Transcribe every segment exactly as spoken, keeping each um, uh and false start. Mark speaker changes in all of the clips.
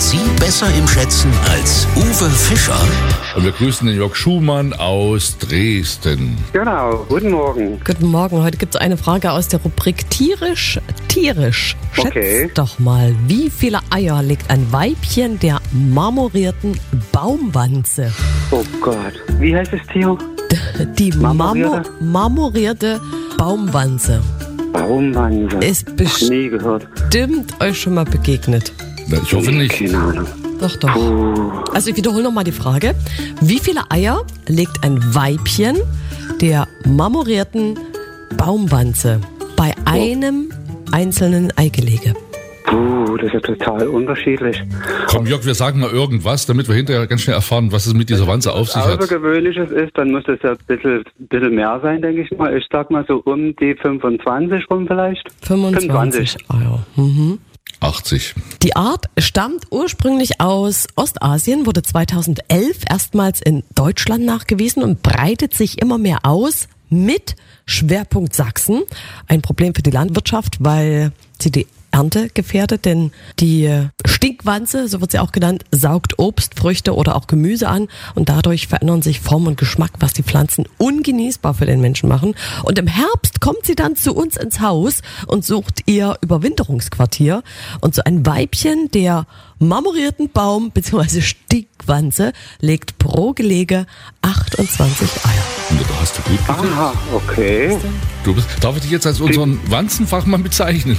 Speaker 1: Sie besser im Schätzen als Uwe Fischer?
Speaker 2: Und wir grüßen den Jörg Schumann aus Dresden.
Speaker 3: Genau, guten Morgen.
Speaker 4: Guten Morgen, heute gibt es eine Frage aus der Rubrik Tierisch, Tierisch. Schätzt
Speaker 3: Okay.
Speaker 4: doch mal, wie viele Eier legt ein Weibchen der marmorierten Baumwanze?
Speaker 3: Oh Gott, wie heißt das Tier?
Speaker 4: Die marmor
Speaker 3: Marmorierte?
Speaker 4: marmorierte Baumwanze.
Speaker 3: Baumwanze.
Speaker 4: Ist
Speaker 3: Noch nie gehört.
Speaker 4: bestimmt euch schon mal begegnet.
Speaker 2: Na, ich hoffe nicht.
Speaker 3: Keine Ahnung.
Speaker 4: Doch, doch. Also ich wiederhole nochmal die Frage. Wie viele Eier legt ein Weibchen der marmorierten Baumwanze bei einem einzelnen Eigelege?
Speaker 3: Puh, das ist total unterschiedlich.
Speaker 2: Komm, Jörg, wir sagen mal irgendwas, damit wir hinterher ganz schnell erfahren, was es mit dieser Wanze auf sich hat.
Speaker 3: Außergewöhnliches ist, dann muss es ja ein bisschen, bisschen mehr sein, denke ich mal. Ich sag mal so um die fünfundzwanzig rum vielleicht.
Speaker 4: fünfundzwanzig Eier. Mhm.
Speaker 2: achtzig.
Speaker 4: Die Art stammt ursprünglich aus Ostasien, wurde zweitausendelf erstmals in Deutschland nachgewiesen und breitet sich immer mehr aus mit Schwerpunkt Sachsen. Ein Problem für die Landwirtschaft, weil sie die Ernte gefährdet, denn die Stinkwanze, so wird sie auch genannt, saugt Obst, Früchte oder auch Gemüse an und dadurch verändern sich Form und Geschmack, was die Pflanzen ungenießbar für den Menschen machen. Und im Herbst kommt sie dann zu uns ins Haus und sucht ihr Überwinterungsquartier. Und so ein Weibchen der marmorierten Baum- bzw. Stinkwanze legt pro Gelege achtundzwanzig Eier.
Speaker 2: Und da hast du gut gesehen.
Speaker 3: Aha, okay.
Speaker 2: Du bist, darf ich dich jetzt als unseren Wanzenfachmann bezeichnen?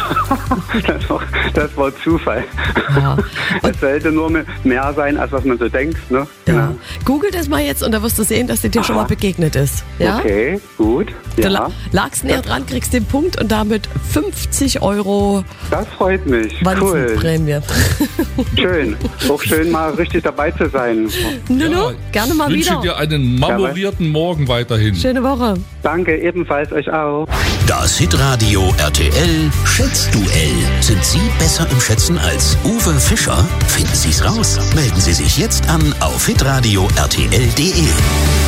Speaker 3: Das war, das war Zufall.
Speaker 4: Ja.
Speaker 3: Es sollte nur mehr sein, als was man so denkt. Ne?
Speaker 4: Ja. Google das mal jetzt und da wirst du sehen, dass dir dir schon mal begegnet ist. Ja?
Speaker 3: Okay, gut.
Speaker 4: Du
Speaker 3: Ja,
Speaker 4: la- lagst näher dran, kriegst den Punkt und damit fünfzig Euro
Speaker 3: das freut mich. Cool.
Speaker 4: Wanzenprämie.
Speaker 3: Schön. Auch schön mal richtig dabei zu sein.
Speaker 4: Nunu, gerne mal
Speaker 2: Ich wünsche
Speaker 4: wieder.
Speaker 2: dir einen marmorierten Morgen weiterhin.
Speaker 4: Schöne Woche.
Speaker 3: Danke, ebenfalls euch auch.
Speaker 1: Das Hitradio R T L Schätzduell. Sind Sie besser im Schätzen als Uwe Fischer? Finden Sie es raus. Melden Sie sich jetzt an auf hitradio punkt r t l punkt d e.